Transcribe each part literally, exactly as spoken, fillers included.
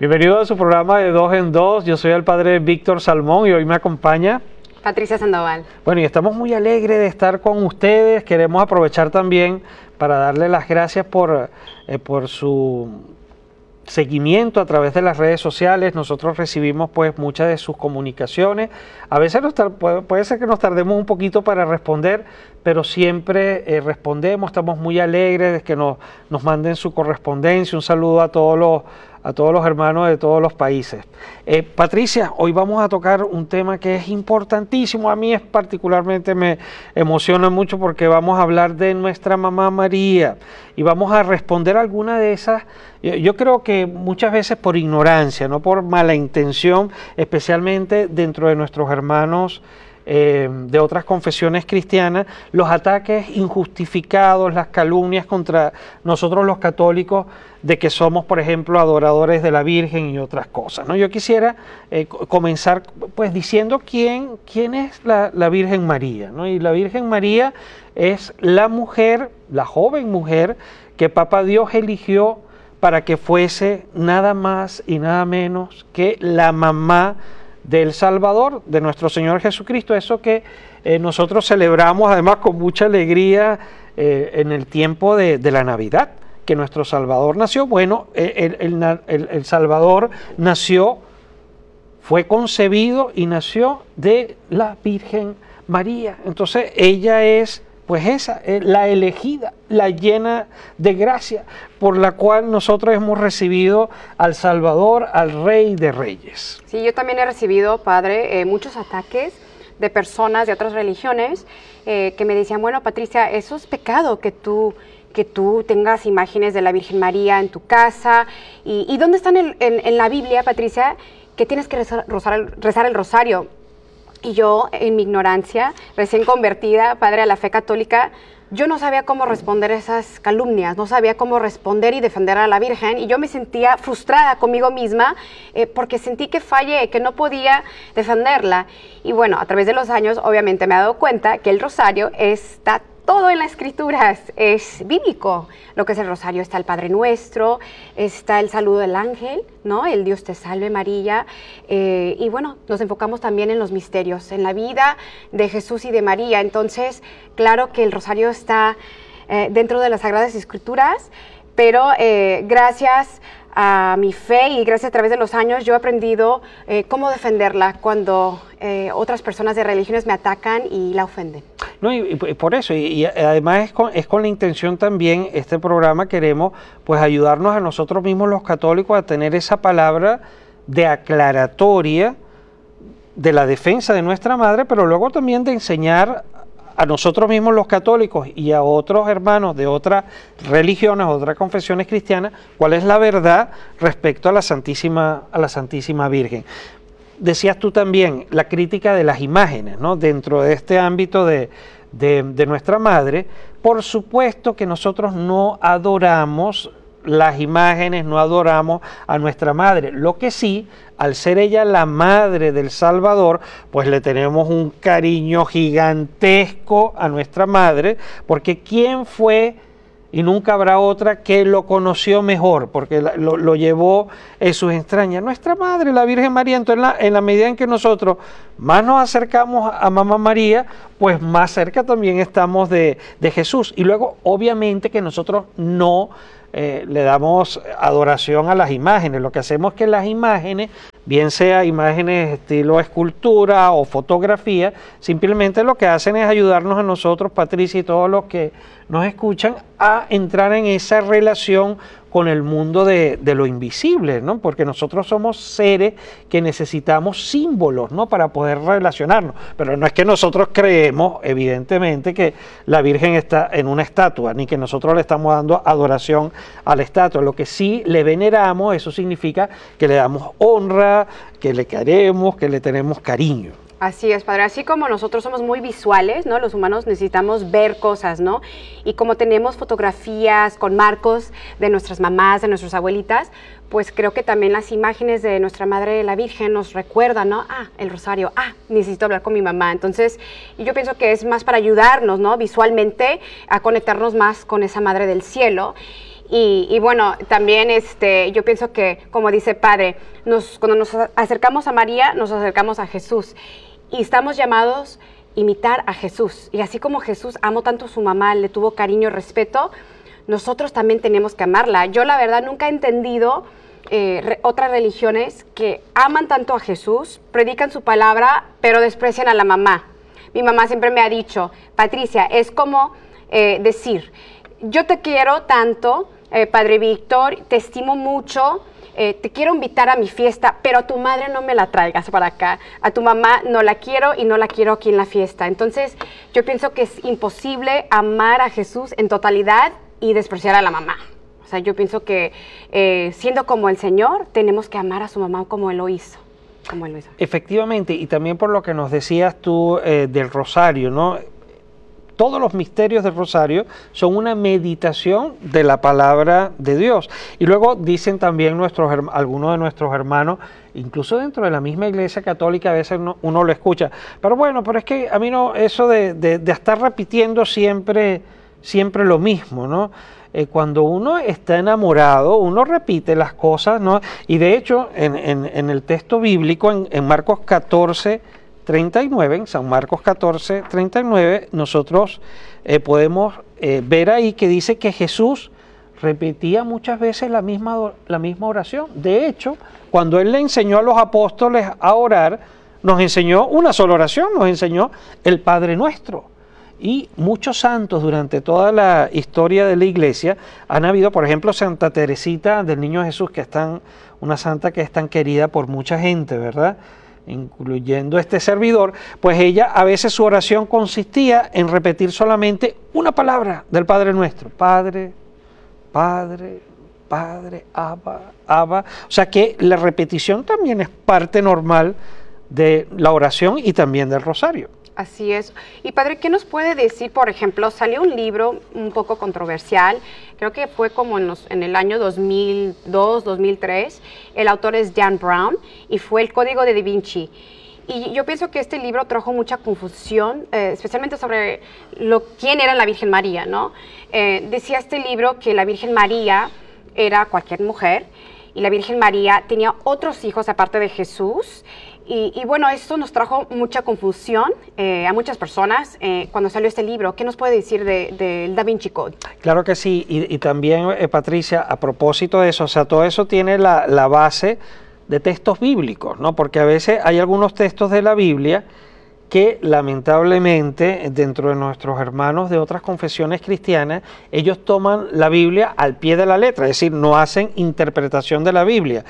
Bienvenido a su programa de Dos en Dos. Yo soy el padre Víctor Salmón y hoy me acompaña Patricia Sandoval. Bueno, y estamos muy alegres de estar con ustedes. Queremos aprovechar también para darle las gracias por, eh, por su seguimiento a través de las redes sociales. Nosotros recibimos pues muchas de sus comunicaciones. A veces nos puede, puede ser que nos tardemos un poquito para responder, pero siempre eh, respondemos. Estamos muy alegres de que nos, nos manden su correspondencia. Un saludo a todos los a todos los hermanos de todos los países. Eh, Patricia, hoy vamos a tocar un tema que es importantísimo. A mí es particularmente me emociona mucho porque vamos a hablar de nuestra mamá María y vamos a responder alguna de esas. Yo, yo creo que muchas veces por ignorancia, no por mala intención, especialmente dentro de nuestros hermanos Eh, de otras confesiones cristianas, los ataques injustificados, las calumnias contra nosotros los católicos de que somos, por ejemplo, adoradores de la Virgen y otras cosas, ¿no? Yo quisiera eh, comenzar pues diciendo quién, quién es la, la Virgen María, ¿no? Y la Virgen María es la mujer, la joven mujer que Papá Dios eligió para que fuese nada más y nada menos que la mamá del Salvador, de nuestro Señor Jesucristo. Eso que eh, nosotros celebramos además con mucha alegría eh, en el tiempo de, de la Navidad, que nuestro Salvador nació. Bueno, el, el, el, el Salvador nació, fue concebido y nació de la Virgen María. Entonces ella es pues esa, la elegida, la llena de gracia, por la cual nosotros hemos recibido al Salvador, al Rey de Reyes. Sí, yo también he recibido, Padre, eh, muchos ataques de personas de otras religiones eh, que me decían, bueno, Patricia, eso es pecado que tú, que tú tengas imágenes de la Virgen María en tu casa. ¿Y, y dónde están en, en, en la Biblia, Patricia, que tienes que rezar, rezar, rezar el rosario? Y yo, en mi ignorancia, recién convertida, padre, a la fe católica, yo no sabía cómo responder esas calumnias, no sabía cómo responder y defender a la Virgen, y yo me sentía frustrada conmigo misma eh, porque sentí que fallé, que no podía defenderla. Y bueno, a través de los años, obviamente me he dado cuenta que el rosario está todo en las Escrituras, es bíblico. Lo que es el rosario, está el Padre Nuestro, está el saludo del ángel, ¿no? El Dios te salve María, eh, y bueno, nos enfocamos también en los misterios, en la vida de Jesús y de María. Entonces, claro que el rosario está eh, dentro de las Sagradas Escrituras, pero eh, gracias a mi fe y gracias a través de los años yo he aprendido eh, cómo defenderla cuando eh, otras personas de religiones me atacan y la ofenden. No, y, y por eso, y, y además es con, es con la intención también, este programa queremos pues ayudarnos a nosotros mismos los católicos a tener esa palabra de aclaratoria de la defensa de nuestra madre, pero luego también de enseñar a nosotros mismos los católicos y a otros hermanos de otras religiones, otras confesiones cristianas, cuál es la verdad respecto a la Santísima, a la Santísima Virgen. Decías tú también la crítica de las imágenes, ¿no? Dentro de este ámbito de, de, de nuestra madre. Por supuesto que nosotros no adoramos las imágenes, no adoramos a nuestra madre. Lo que sí, al ser ella la madre del Salvador, pues le tenemos un cariño gigantesco a nuestra madre, porque ¿quién fue? Y nunca habrá otra que lo conoció mejor, porque lo, lo llevó en sus entrañas. Nuestra madre, la Virgen María. Entonces, en la, en la medida en que nosotros más nos acercamos a Mamá María, pues más cerca también estamos de, de Jesús. Y luego, obviamente, que nosotros no eh, le damos adoración a las imágenes. Lo que hacemos es que las imágenes, bien sea imágenes estilo escultura o fotografía, simplemente lo que hacen es ayudarnos a nosotros, Patricia, y todos los que nos escuchan, a entrar en esa relación con el mundo de, de lo invisible, ¿no? Porque nosotros somos seres que necesitamos símbolos, ¿no? Para poder relacionarnos, pero no es que nosotros creemos, evidentemente, que la Virgen está en una estatua, ni que nosotros le estamos dando adoración a la estatua. Lo que sí le veneramos, eso significa que le damos honra, que le queremos, que le tenemos cariño. Así es, Padre. Así como nosotros somos muy visuales, ¿no? Los humanos necesitamos ver cosas, ¿no? Y como tenemos fotografías con marcos de nuestras mamás, de nuestras abuelitas, pues creo que también las imágenes de nuestra Madre la Virgen nos recuerdan, ¿no? Ah, el rosario, ah, necesito hablar con mi mamá. Entonces, yo pienso que es más para ayudarnos, ¿no? Visualmente a conectarnos más con esa Madre del Cielo. Y, y bueno, también este, yo pienso que, como dice Padre, nos, cuando nos acercamos a María, nos acercamos a Jesús. Y estamos llamados a imitar a Jesús. Y así como Jesús amó tanto a su mamá, le tuvo cariño y respeto, nosotros también tenemos que amarla. Yo la verdad nunca he entendido eh, re, otras religiones que aman tanto a Jesús, predican su palabra, pero desprecian a la mamá. Mi mamá siempre me ha dicho, Patricia, es como eh, decir, yo te quiero tanto, Eh, Padre Víctor, te estimo mucho, eh, te quiero invitar a mi fiesta, pero a tu madre no me la traigas para acá, a tu mamá no la quiero y no la quiero aquí en la fiesta. Entonces, yo pienso que es imposible amar a Jesús en totalidad y despreciar a la mamá. O sea, yo pienso que eh, siendo como el Señor, tenemos que amar a su mamá como Él lo hizo. Como él lo hizo. Efectivamente, y también por lo que nos decías tú eh, del rosario, ¿no? Todos los misterios del rosario son una meditación de la palabra de Dios. Y luego dicen también nuestros, algunos de nuestros hermanos, incluso dentro de la misma Iglesia Católica, a veces uno, uno lo escucha. Pero bueno, pero es que a mí no, eso de, de, de estar repitiendo siempre, siempre lo mismo, ¿no? Eh, cuando uno está enamorado, uno repite las cosas, ¿no? Y de hecho, en, en, en el texto bíblico, en, en Marcos catorce, treinta y nueve, en San Marcos catorce, treinta y nueve, nosotros eh, podemos eh, ver ahí que dice que Jesús repetía muchas veces la misma, la misma oración. De hecho, cuando Él le enseñó a los apóstoles a orar, nos enseñó una sola oración, nos enseñó el Padre Nuestro. Y muchos santos durante toda la historia de la Iglesia han habido, por ejemplo, Santa Teresita del Niño Jesús, que es tan, una santa que es tan querida por mucha gente, ¿verdad?, incluyendo este servidor, pues ella a veces su oración consistía en repetir solamente una palabra del Padre Nuestro, Padre, Padre, Padre, Abba, Abba. O sea que la repetición también es parte normal de la oración y también del rosario. Así es. Y Padre, ¿qué nos puede decir? Por ejemplo, salió un libro un poco controversial, creo que fue como en, los, en el año dos mil dos, dos mil tres, el autor es Dan Brown, y fue El Código de Da Vinci. Y yo pienso que este libro trajo mucha confusión, eh, especialmente sobre lo, quién era la Virgen María, ¿no? Eh, decía este libro que la Virgen María era cualquier mujer, y la Virgen María tenía otros hijos aparte de Jesús. Y, y bueno, esto nos trajo mucha confusión eh, a muchas personas eh, cuando salió este libro. ¿Qué nos puede decir del de, de Da Vinci Code? Claro que sí, y, y también, eh, Patricia, a propósito de eso, o sea, todo eso tiene la, la base de textos bíblicos, ¿no? Porque a veces hay algunos textos de la Biblia que lamentablemente dentro de nuestros hermanos de otras confesiones cristianas, ellos toman la Biblia al pie de la letra, es decir, no hacen interpretación de la Biblia.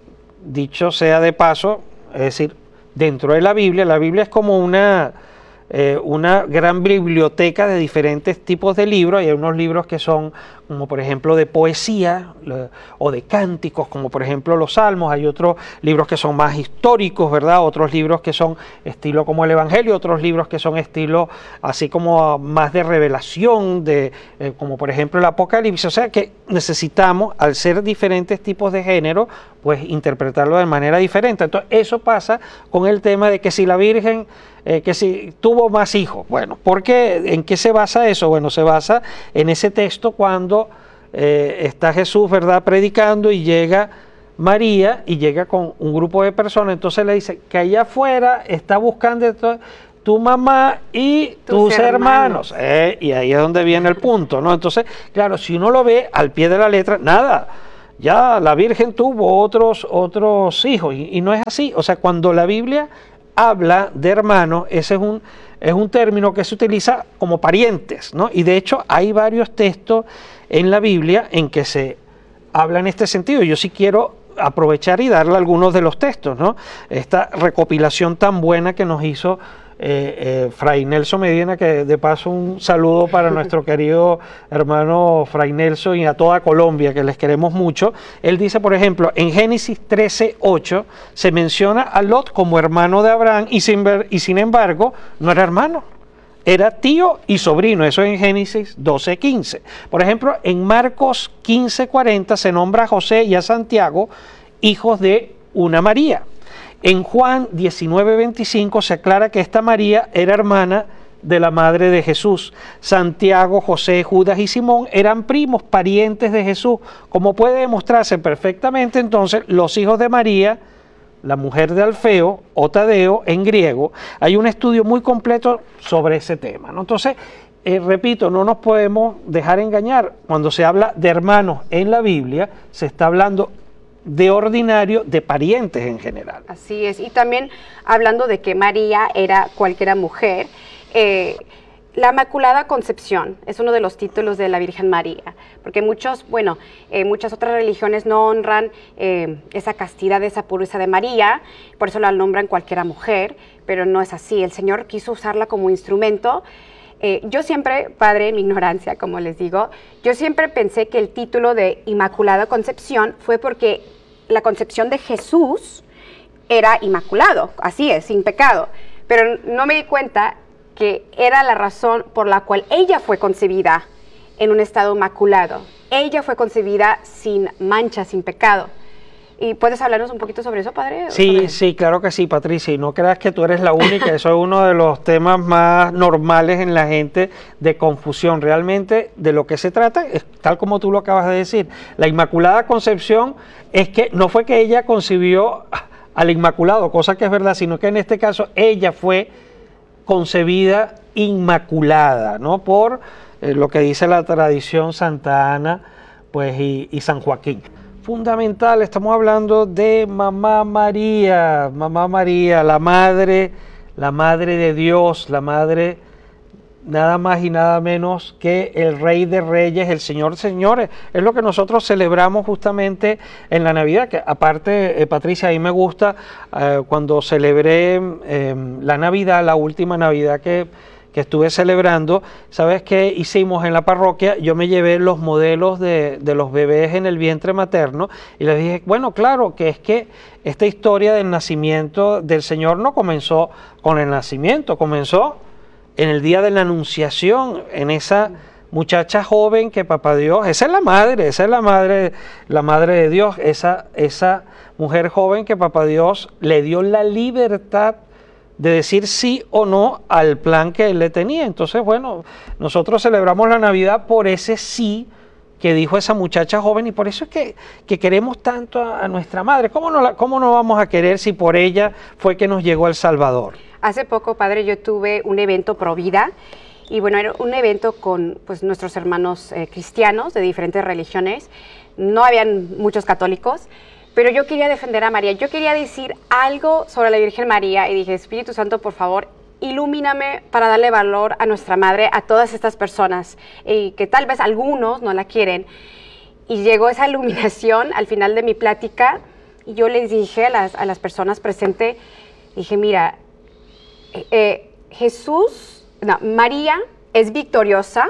Dicho sea de paso, es decir, dentro de la Biblia, la Biblia es como una, eh, una gran biblioteca de diferentes tipos de libros. Hay unos libros que son como por ejemplo de poesía le, o de cánticos, como por ejemplo los Salmos. Hay otros libros que son más históricos, ¿verdad? Otros libros que son estilo como el Evangelio, otros libros que son estilo así como más de revelación, de, eh, como por ejemplo el Apocalipsis. O sea que necesitamos, al ser diferentes tipos de género, pues interpretarlo de manera diferente. Entonces eso pasa con el tema de que si la Virgen, eh, que si tuvo más hijos. Bueno, ¿por qué? ¿En qué se basa eso? Bueno, se basa en ese texto cuando eh, está Jesús, ¿verdad?, predicando, y llega María y llega con un grupo de personas. Entonces le dice que allá afuera está buscando tu mamá y tus, tus hermanos, hermanos. Eh, y ahí es donde viene el punto, ¿no? Entonces, claro, si uno lo ve al pie de la letra, nada, ya la Virgen tuvo otros, otros hijos, y, y no es así. O sea, cuando la Biblia habla de hermanos, ese es un, es un término que se utiliza como parientes, ¿no? Y de hecho hay varios textos en la Biblia en que se habla en este sentido. Yo sí quiero aprovechar y darle algunos de los textos, ¿no? Esta recopilación tan buena que nos hizo Eh, eh, Fray Nelson Medina, que de paso un saludo para nuestro querido hermano Fray Nelson y a toda Colombia, que les queremos mucho. Él dice, por ejemplo, en Génesis trece, ocho se menciona a Lot como hermano de Abraham, y sin, ver, y sin embargo no era hermano, era tío y sobrino. Eso en Génesis doce, quince. Por ejemplo, en Marcos quince, cuarenta se nombra a José y a Santiago, hijos de una María. En Juan diecinueve, veinticinco se aclara que esta María era hermana de la madre de Jesús. Santiago, José, Judas y Simón eran primos, parientes de Jesús. Como puede demostrarse perfectamente, entonces, los hijos de María, la mujer de Alfeo, o Tadeo en griego, hay un estudio muy completo sobre ese tema, ¿no? Entonces, eh, repito, no nos podemos dejar engañar. Cuando se habla de hermanos en la Biblia, se está hablando de ordinario, de parientes en general. Así es, y también hablando de que María era cualquiera mujer, eh, la Inmaculada Concepción es uno de los títulos de la Virgen María, porque muchos, bueno, eh, muchas otras religiones no honran eh, esa castidad, esa pureza de María, por eso la nombran cualquiera mujer, pero no es así. El Señor quiso usarla como instrumento. Eh, yo siempre, padre, en mi ignorancia, como les digo, yo siempre pensé que el título de Inmaculada Concepción fue porque la concepción de Jesús era inmaculado, así es, sin pecado, pero no me di cuenta que era la razón por la cual ella fue concebida en un estado inmaculado. Ella fue concebida sin mancha, sin pecado. ¿Y puedes hablarnos un poquito sobre eso, padre? Sí, sobre... sí, claro que sí, Patricia, y no creas que tú eres la única, eso es uno de los temas más normales en la gente de confusión. Realmente de lo que se trata es tal como tú lo acabas de decir. La Inmaculada Concepción es que no fue que ella concibió al Inmaculado, cosa que es verdad, sino que en este caso ella fue concebida inmaculada, ¿no? Por eh, lo que dice la tradición Santa Ana, pues, y, y San Joaquín. Fundamental, estamos hablando de Mamá María, Mamá María, la madre, la madre de Dios, la madre nada más y nada menos que el Rey de Reyes, el Señor de Señores. Es lo que nosotros celebramos justamente en la Navidad, que aparte, eh, Patricia, a mí me gusta eh, cuando celebré eh, la Navidad, la última Navidad que que estuve celebrando, ¿sabes qué hicimos en la parroquia? Yo me llevé los modelos de, de los bebés en el vientre materno y les dije, bueno, claro, que es que esta historia del nacimiento del Señor no comenzó con el nacimiento, comenzó en el día de la Anunciación, en esa muchacha joven que Papá Dios, esa es la madre, esa es la madre, la madre de Dios, esa, esa mujer joven que Papá Dios le dio la libertad de decir sí o no al plan que él le tenía. Entonces, bueno, nosotros celebramos la Navidad por ese sí que dijo esa muchacha joven, y por eso es que, que queremos tanto a, a nuestra madre. ¿Cómo no, la, ¿Cómo no vamos a querer si por ella fue que nos llegó el Salvador? Hace poco, padre, yo tuve un evento pro vida, y bueno, era un evento con pues nuestros hermanos eh, cristianos de diferentes religiones. No habían muchos católicos, pero yo quería defender a María, yo quería decir algo sobre la Virgen María y dije, Espíritu Santo, por favor, ilumíname para darle valor a nuestra madre, a todas estas personas, y que tal vez algunos no la quieren. Y llegó esa iluminación al final de mi plática y yo les dije a las, a las personas presentes, dije, mira, eh, Jesús, no, María es victoriosa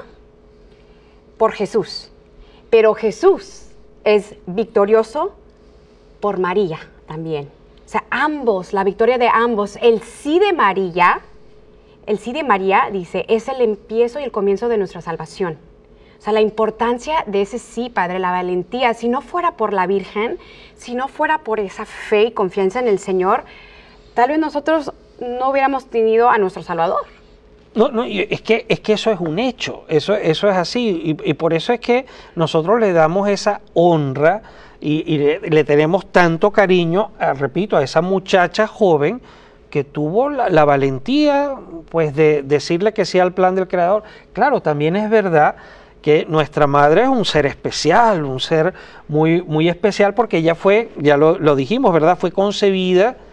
por Jesús, pero Jesús es victorioso por María también. O sea, ambos, la victoria de ambos, el sí de María, el sí de María, dice, es el empiezo y el comienzo de nuestra salvación. O sea, la importancia de ese sí, Padre, la valentía, si no fuera por la Virgen, si no fuera por esa fe y confianza en el Señor, tal vez nosotros no hubiéramos tenido a nuestro Salvador. No, no, es que, es que eso es un hecho, eso, eso es así, y, y por eso es que nosotros le damos esa honra y, y le, le tenemos tanto cariño, a, repito, a esa muchacha joven que tuvo la, la valentía, pues, de decirle que sí al plan del Creador. Claro, también es verdad que nuestra madre es un ser especial, un ser muy, muy especial, porque ella fue, ya lo, lo dijimos, ¿verdad?, fue concebida